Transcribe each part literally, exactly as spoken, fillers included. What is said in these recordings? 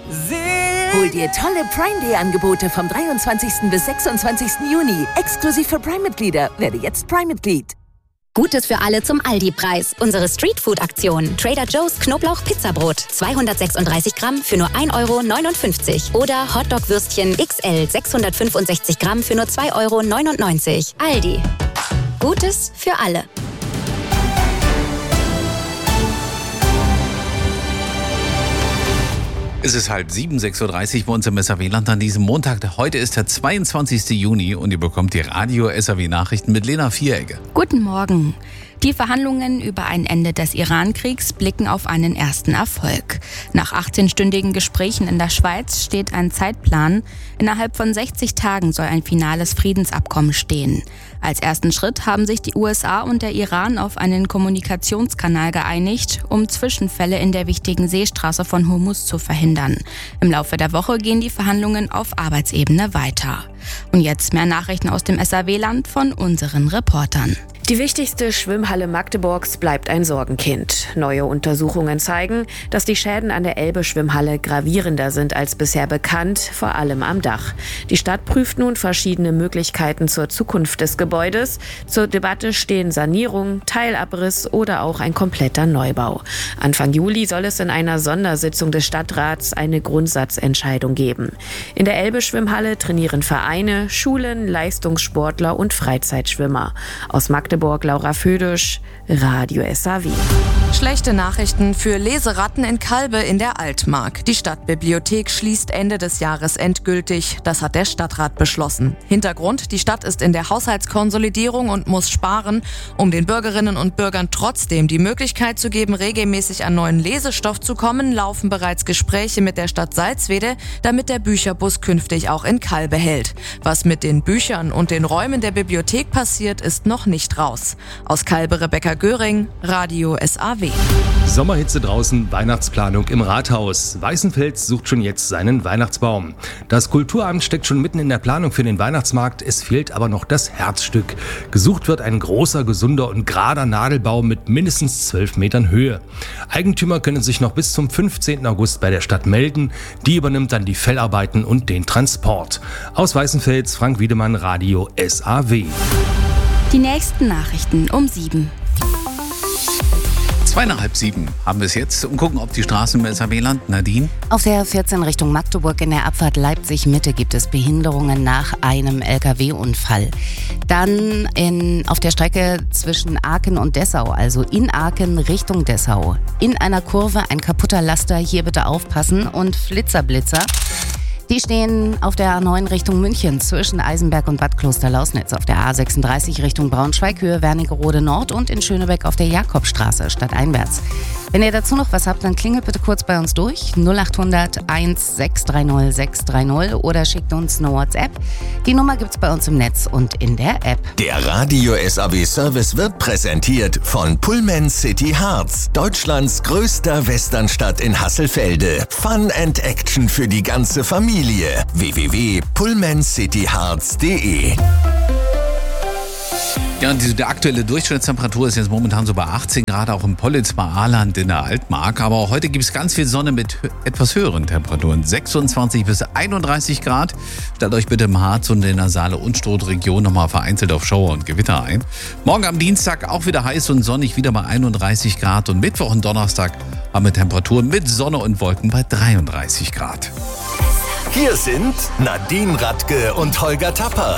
Hol dir tolle Prime Day Angebote vom dreiundzwanzigsten bis sechsundzwanzigsten Juni. Exklusiv für Prime-Mitglieder. Werde jetzt Prime-Mitglied. Gutes für alle zum Aldi-Preis. Unsere Streetfood-Aktion. Trader Joe's Knoblauch-Pizzabrot. zweihundertsechsunddreißig Gramm für nur ein Euro neunundfünfzig. Oder Hotdog-Würstchen X L sechshundertfünfundsechzig Gramm für nur zwei Euro neunundneunzig. Aldi. Gutes für alle. Es ist halb sieben, sechs Uhr dreißig bei uns im S A W-Land an diesem Montag. Heute ist der zweiundzwanzigsten Juni und ihr bekommt die Radio-S A W-Nachrichten mit Lena Vieregge. Guten Morgen. Die Verhandlungen über ein Ende des Iran-Kriegs blicken auf einen ersten Erfolg. Nach achtzehnstündigen Gesprächen in der Schweiz steht ein Zeitplan. Innerhalb von sechzig Tagen soll ein finales Friedensabkommen stehen. Als ersten Schritt haben sich die U S A und der Iran auf einen Kommunikationskanal geeinigt, um Zwischenfälle in der wichtigen Seestraße von Hormuz zu verhindern. Im Laufe der Woche gehen die Verhandlungen auf Arbeitsebene weiter. Und jetzt mehr Nachrichten aus dem S A W-Land von unseren Reportern. Die wichtigste Schwimmhalle Magdeburgs bleibt ein Sorgenkind. Neue Untersuchungen zeigen, dass die Schäden an der Elbe-Schwimmhalle gravierender sind als bisher bekannt, vor allem am Dach. Die Stadt prüft nun verschiedene Möglichkeiten zur Zukunft des Gebäudes. Zur Debatte stehen Sanierung, Teilabriss oder auch ein kompletter Neubau. Anfang Juli soll es in einer Sondersitzung des Stadtrats eine Grundsatzentscheidung geben. In der Elbe-Schwimmhalle trainieren Vereine, Schulen, Leistungssportler und Freizeitschwimmer. Aus Magdeburg Laura Födisch, Radio S A W. Schlechte Nachrichten für Leseratten in Kalbe in der Altmark. Die Stadtbibliothek schließt Ende des Jahres endgültig. Das hat der Stadtrat beschlossen. Hintergrund: Die Stadt ist in der Haushaltskonsolidierung und muss sparen. Um den Bürgerinnen und Bürgern trotzdem die Möglichkeit zu geben, regelmäßig an neuen Lesestoff zu kommen, laufen bereits Gespräche mit der Stadt Salzwedel, damit der Bücherbus künftig auch in Kalbe hält. Was mit den Büchern und den Räumen der Bibliothek passiert, ist noch nicht raus. Aus Kalbe Rebecca Göring, Radio S A W. Sommerhitze draußen, Weihnachtsplanung im Rathaus. Weißenfels sucht schon jetzt seinen Weihnachtsbaum. Das Kulturamt steckt schon mitten in der Planung für den Weihnachtsmarkt. Es fehlt aber noch das Herzstück. Gesucht wird ein großer, gesunder und gerader Nadelbaum mit mindestens zwölf Metern Höhe. Eigentümer können sich noch bis zum fünfzehnten August bei der Stadt melden. Die übernimmt dann die Fellarbeiten und den Transport. Aus Weißenfels, Frank Wiedemann, Radio S A W. Die nächsten Nachrichten um sieben. Zwei nach halb sieben haben wir es jetzt und gucken, ob die Straßen im S A W-Land. Nadine? Auf der vierzehn Richtung Magdeburg in der Abfahrt Leipzig-Mitte gibt es Behinderungen nach einem L K W-Unfall. Dann in, auf der Strecke zwischen Aachen und Dessau, also in Aachen Richtung Dessau. In einer Kurve ein kaputter Laster, hier bitte aufpassen, und Flitzerblitzer. Die stehen auf der A neun Richtung München zwischen Eisenberg und Bad Klosterlausnitz, auf der A sechsunddreißig Richtung Braunschweig, Höhe Wernigerode Nord und in Schönebeck auf der Jakobstraße stadteinwärts. Wenn ihr dazu noch was habt, dann klingelt bitte kurz bei uns durch null acht hundert eins sechs drei null sechs drei null oder schickt uns eine WhatsApp. Die Nummer gibt's bei uns im Netz und in der App. Der Radio S A W Service wird präsentiert von Pullman City Harz, Deutschlands größter Westernstadt in Hasselfelde. Fun and Action für die ganze Familie. w w w punkt pullman city harz punkt d e. Ja, die, die aktuelle Durchschnittstemperatur ist jetzt momentan so bei achtzehn Grad, auch im Pollitz bei Ahrland in der Altmark. Aber auch heute gibt es ganz viel Sonne mit hö- etwas höheren Temperaturen. sechsundzwanzig bis einunddreißig Grad. Stellt euch bitte im Harz und in der Saale-Unstrut-Region nochmal vereinzelt auf Schauer und Gewitter ein. Morgen am Dienstag auch wieder heiß und sonnig, wieder bei einunddreißig Grad. Und Mittwoch und Donnerstag haben wir Temperaturen mit Sonne und Wolken bei dreiunddreißig Grad. Hier sind Nadine Radke und Holger Tapper.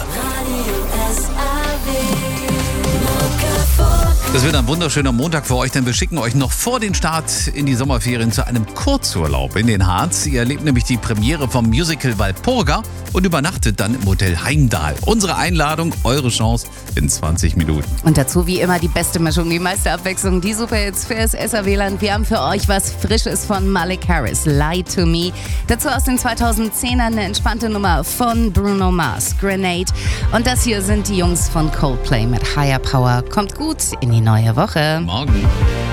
Das wird ein wunderschöner Montag für euch, denn wir schicken euch noch vor den Start in die Sommerferien zu einem Kurzurlaub in den Harz. Ihr erlebt nämlich die Premiere vom Musical Walpurga und übernachtet dann im Hotel Heimdal. Unsere Einladung, eure Chance in zwanzig Minuten. Und dazu wie immer die beste Mischung, die meiste Abwechslung, die Superhits für das S A W-Land. Wir haben für euch was Frisches von Malik Harris, Lie to Me. Dazu aus den zweitausendzehnern eine entspannte Nummer von Bruno Mars, Grenade. Und das hier sind die Jungs von Coldplay mit Higher Power. Kommt gut in die neue Woche. Morgen.